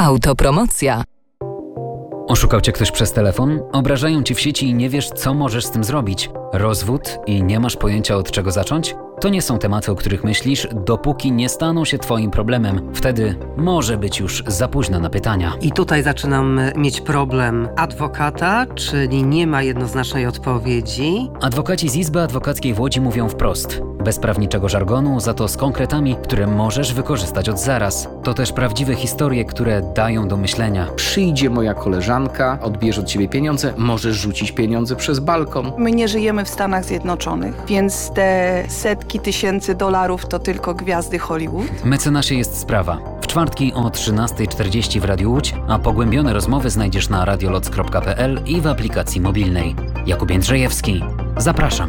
Autopromocja. Oszukał cię ktoś przez telefon? Obrażają ci w sieci i nie wiesz, co możesz z tym zrobić? Rozwód i nie masz pojęcia, od czego zacząć? To nie są tematy, o których myślisz, dopóki nie staną się twoim problemem. Wtedy może być już za późno na pytania. I tutaj zaczynam mieć problem adwokata, czyli nie ma jednoznacznej odpowiedzi. Adwokaci z Izby Adwokackiej w Łodzi mówią wprost. Bez prawniczego żargonu, za to z konkretami, które możesz wykorzystać od zaraz. To też prawdziwe historie, które dają do myślenia. Przyjdzie moja koleżanka, odbierze od ciebie pieniądze, możesz rzucić pieniądze przez balkon. My nie żyjemy w Stanach Zjednoczonych, więc te setki tysięcy dolarów to tylko gwiazdy Hollywood. Mecenasie jest sprawa. W czwartki o 13:40 w Radiu Łódź, a pogłębione rozmowy znajdziesz na radioloc.pl i w aplikacji mobilnej. Jakub Jędrzejewski. Zapraszam.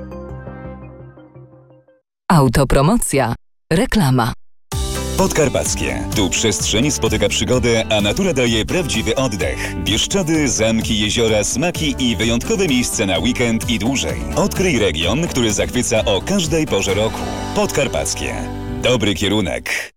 Autopromocja. Reklama. Podkarpackie. Tu przestrzeń spotyka przygodę, a natura daje prawdziwy oddech. Bieszczady, zamki, jeziora, smaki i wyjątkowe miejsca na weekend i dłużej. Odkryj region, który zachwyca o każdej porze roku. Podkarpackie. Dobry kierunek.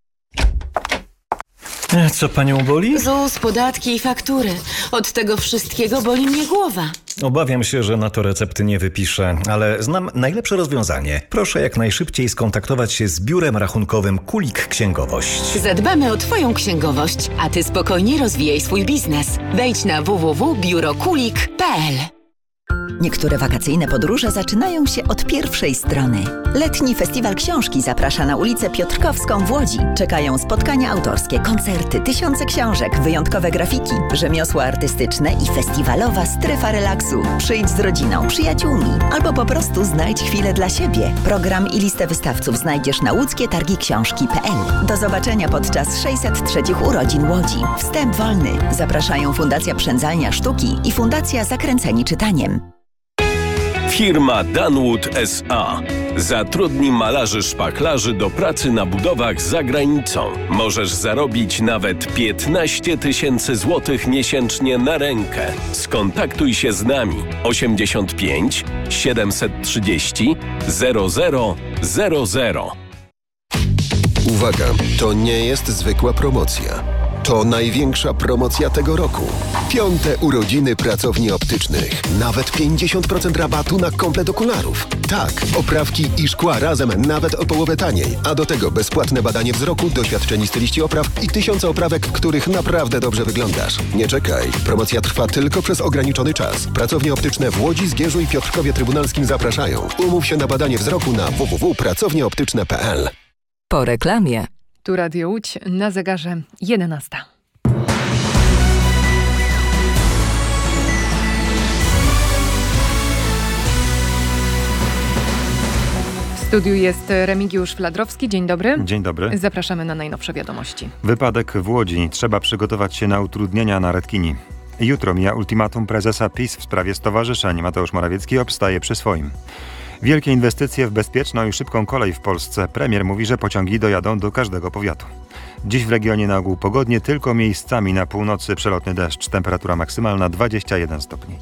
Co panią boli? ZUS, podatki i faktury. Od tego wszystkiego boli mnie głowa. Obawiam się, że na to recepty nie wypiszę, ale znam najlepsze rozwiązanie. Proszę jak najszybciej skontaktować się z biurem rachunkowym Kulik Księgowość. Zadbamy o twoją księgowość, a ty spokojnie rozwijaj swój biznes. Wejdź na www.biurokulik.pl. Niektóre wakacyjne podróże zaczynają się od pierwszej strony. Letni Festiwal Książki zaprasza na ulicę Piotrkowską w Łodzi. Czekają spotkania autorskie, koncerty, tysiące książek, wyjątkowe grafiki, rzemiosła artystyczne i festiwalowa strefa relaksu. Przyjdź z rodziną, przyjaciółmi albo po prostu znajdź chwilę dla siebie. Program i listę wystawców znajdziesz na łódzkietargiksiążki.pl. Do zobaczenia podczas 603 urodzin Łodzi. Wstęp wolny. Zapraszają Fundacja Przędzalnia Sztuki i Fundacja Zakręceni Czytaniem. Firma Danwood S.A. zatrudni malarzy szpachlarzy do pracy na budowach za granicą. Możesz zarobić nawet 15 000 złotych miesięcznie na rękę. Skontaktuj się z nami 85 730 0000. Uwaga, to nie jest zwykła promocja. To największa promocja tego roku. 5. urodziny pracowni optycznych. Nawet 50% rabatu na komplet okularów. Tak, oprawki i szkła razem nawet o połowę taniej. A do tego bezpłatne badanie wzroku, doświadczeni styliści opraw i 1000 oprawek, w których naprawdę dobrze wyglądasz. Nie czekaj. Promocja trwa tylko przez ograniczony czas. Pracownie optyczne w Łodzi, Zgierzu i Piotrkowie Trybunalskim zapraszają. Umów się na badanie wzroku na www.pracownieoptyczne.pl. Po reklamie. Tu Radio Łódź, na zegarze 11. W studiu jest Remigiusz Fladrowski. Dzień dobry. Dzień dobry. Zapraszamy na najnowsze wiadomości. Wypadek w Łodzi. Trzeba przygotować się na utrudnienia na Redkini. Jutro mija ultimatum prezesa PiS w sprawie stowarzyszeń. Mateusz Morawiecki obstaje przy swoim. Wielkie inwestycje w bezpieczną i szybką kolej w Polsce. Premier mówi, że pociągi dojadą do każdego powiatu. Dziś w regionie na ogół pogodnie, tylko miejscami na północy przelotny deszcz. Temperatura maksymalna 21 stopni.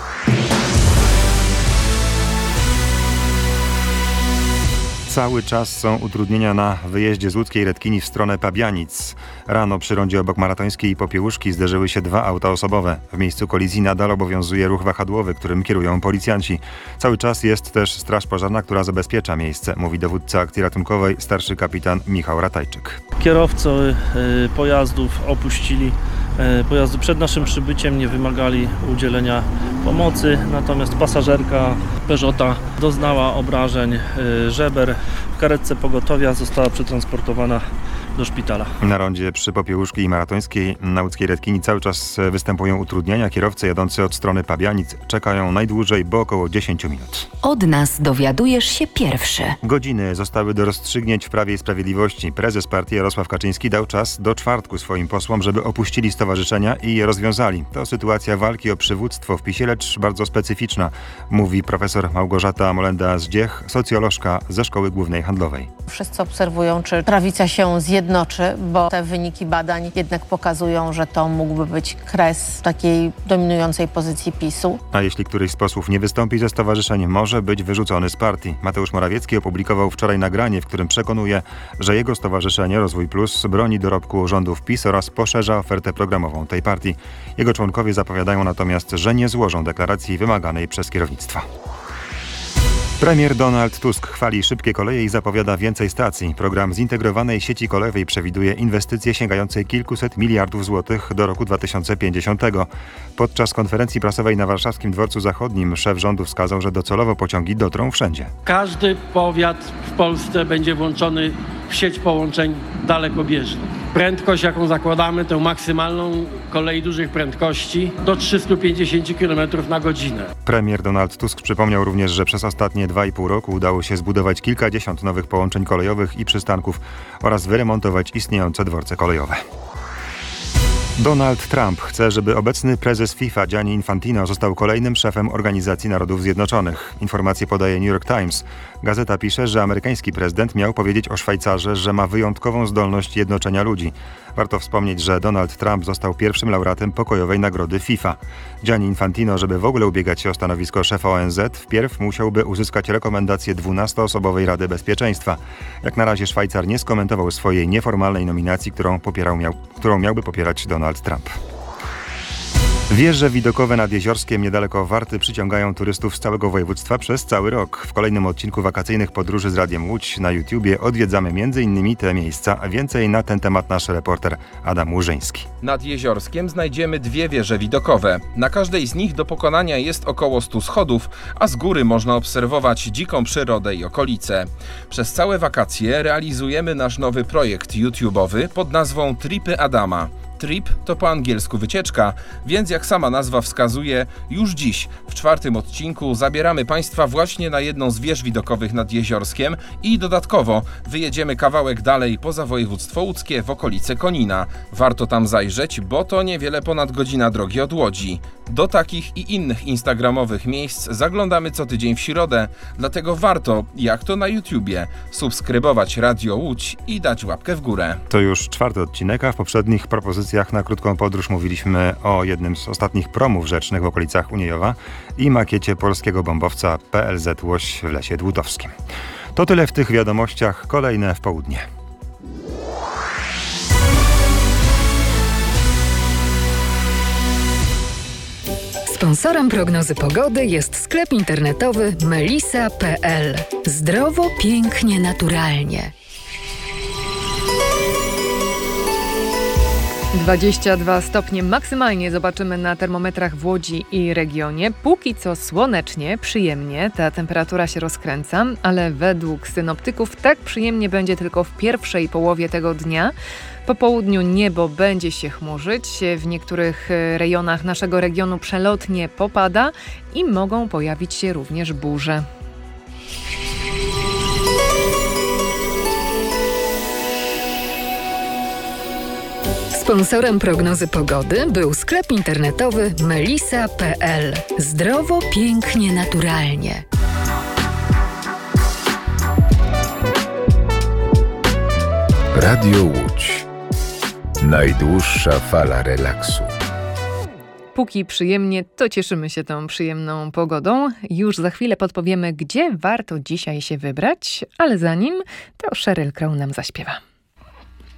Cały czas są utrudnienia na wyjeździe z łódzkiej Redkini w stronę Pabianic. Rano przy rondzie obok Maratońskiej i Popiełuszki zderzyły się 2 auta osobowe. W miejscu kolizji nadal obowiązuje ruch wahadłowy, którym kierują policjanci. Cały czas jest też straż pożarna, która zabezpiecza miejsce, mówi dowódca akcji ratunkowej, starszy kapitan Michał Ratajczyk. Kierowcy pojazdów opuścili pojazdy przed naszym przybyciem, nie wymagali udzielenia pomocy, natomiast pasażerka Peugeota doznała obrażeń żeber. W karetce pogotowia została przetransportowana do szpitala. Na rondzie przy Popiełuszki i Maratońskiej na łódzkiej Redkini cały czas występują utrudnienia. Kierowcy jadący od strony Pabianic czekają najdłużej, bo około 10 minut. Od nas dowiadujesz się pierwszy. Godziny zostały do rozstrzygnięć w Prawie i Sprawiedliwości. Prezes partii Jarosław Kaczyński dał czas do czwartku swoim posłom, żeby opuścili stowarzyszenia i je rozwiązali. To sytuacja walki o przywództwo w PiS-ie, lecz bardzo specyficzna, mówi profesor Małgorzata Molenda-Zdziech, socjolożka ze Szkoły Głównej Handlowej. Wszyscy obserwują, czy prawica się zjednoczy jednoczy, bo te wyniki badań jednak pokazują, że to mógłby być kres takiej dominującej pozycji PiS-u. A jeśli któryś z posłów nie wystąpi ze stowarzyszeniem, może być wyrzucony z partii. Mateusz Morawiecki opublikował wczoraj nagranie, w którym przekonuje, że jego stowarzyszenie Rozwój Plus broni dorobku rządów PiS oraz poszerza ofertę programową tej partii. Jego członkowie zapowiadają natomiast, że nie złożą deklaracji wymaganej przez kierownictwo. Premier Donald Tusk chwali szybkie koleje i zapowiada więcej stacji. Program zintegrowanej sieci kolejowej przewiduje inwestycje sięgające kilkuset miliardów złotych do roku 2050. Podczas konferencji prasowej na Warszawskim Dworcu Zachodnim szef rządu wskazał, że docelowo pociągi dotrą wszędzie. Każdy powiat w Polsce będzie włączony w sieć połączeń dalekobieżnych. Prędkość, jaką zakładamy, tę maksymalną kolei dużych prędkości do 350 km na godzinę. Premier Donald Tusk przypomniał również, że przez ostatnie 2,5 roku udało się zbudować kilkadziesiąt nowych połączeń kolejowych i przystanków oraz wyremontować istniejące dworce kolejowe. Donald Trump chce, żeby obecny prezes FIFA Gianni Infantino został kolejnym szefem Organizacji Narodów Zjednoczonych. Informacje podaje New York Times. Gazeta pisze, że amerykański prezydent miał powiedzieć o Szwajcarze, że ma wyjątkową zdolność jednoczenia ludzi. Warto wspomnieć, że Donald Trump został pierwszym laureatem pokojowej nagrody FIFA. Gianni Infantino, żeby w ogóle ubiegać się o stanowisko szefa ONZ, wpierw musiałby uzyskać rekomendację 12-osobowej Rady Bezpieczeństwa. Jak na razie Szwajcar nie skomentował swojej nieformalnej nominacji, którą miałby popierać Donald Trump. Wieże widokowe nad Jeziorskiem niedaleko Warty przyciągają turystów z całego województwa przez cały rok. W kolejnym odcinku wakacyjnych podróży z Radiem Łódź na YouTubie odwiedzamy m.in. te miejsca, a więcej na ten temat nasz reporter Adam Łużyński. Nad Jeziorskiem znajdziemy 2 wieże widokowe. Na każdej z nich do pokonania jest około 100 schodów, a z góry można obserwować dziką przyrodę i okolice. Przez całe wakacje realizujemy nasz nowy projekt YouTube'owy pod nazwą Tripy Adama. Trip to po angielsku wycieczka, więc jak sama nazwa wskazuje, już dziś w 4. odcinku zabieramy Państwa właśnie na jedną z wież widokowych nad Jeziorskiem i dodatkowo wyjedziemy kawałek dalej poza województwo łódzkie w okolice Konina. Warto tam zajrzeć, bo to niewiele ponad godzina drogi od Łodzi. Do takich i innych instagramowych miejsc zaglądamy co tydzień w środę, dlatego warto, jak to na YouTubie, subskrybować Radio Łódź i dać łapkę w górę. To już 4. odcinek, a w poprzednich propozycjach na krótką podróż mówiliśmy o jednym z ostatnich promów rzecznych w okolicach Uniejowa i makiecie polskiego bombowca PLZ Łoś w Lesie Dłutowskim. To tyle w tych wiadomościach, kolejne w południe. Sponsorem prognozy pogody jest sklep internetowy melisa.pl. Zdrowo, pięknie, naturalnie. 22 stopnie maksymalnie zobaczymy na termometrach w Łodzi i regionie. Póki co słonecznie, przyjemnie, ta temperatura się rozkręca, ale według synoptyków tak przyjemnie będzie tylko w pierwszej połowie tego dnia. Po południu niebo będzie się chmurzyć, w niektórych rejonach naszego regionu przelotnie popada i mogą pojawić się również burze. Sponsorem prognozy pogody był sklep internetowy melisa.pl. Zdrowo, pięknie, naturalnie. Radio Łódź. Najdłuższa fala relaksu. Póki przyjemnie, to cieszymy się tą przyjemną pogodą. Już za chwilę podpowiemy, gdzie warto dzisiaj się wybrać, ale zanim to Sheryl Crow nam zaśpiewa.